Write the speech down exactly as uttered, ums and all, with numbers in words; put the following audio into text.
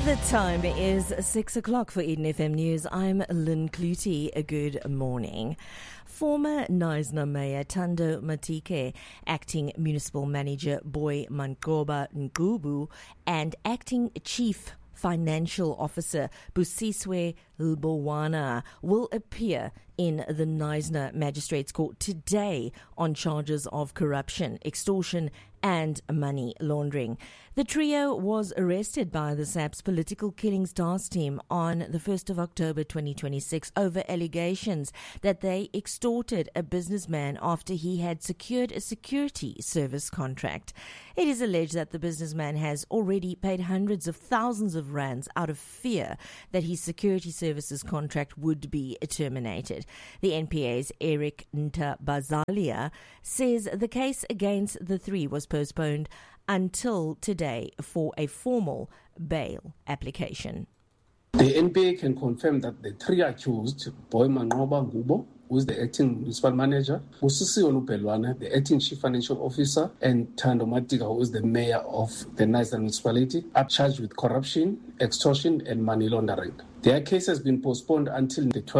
The time is six o'clock for Eden F M News. I'm Lynn Clutie. A good morning. Former Knysna Mayor Thando Matike, Acting Municipal Manager Boy Manqoba Ngcubu, and Acting Chief Financial Officer Busiswe Lbowana will appear in the Knysna Magistrates Court today on charges of corruption, extortion and money laundering. The trio was arrested by the S A P's Political Killings Task Team on the first of October twenty twenty-six over allegations that they extorted a businessman after he had secured a security service contract. It is alleged that the businessman has already paid hundreds of thousands of rands out of fear that his security services contract would be terminated. The N P A's Eric Ntabazalia says the case against the three was postponed until today for a formal bail application. The N P A can confirm that the three accused, Boy Manqoba Ngcubu, who is the acting municipal manager, Busiswe Lbowana, the acting chief financial officer, and Thando Matike, who is the mayor of the Knysna municipality, are charged with corruption, extortion, and money laundering. Their case has been postponed until the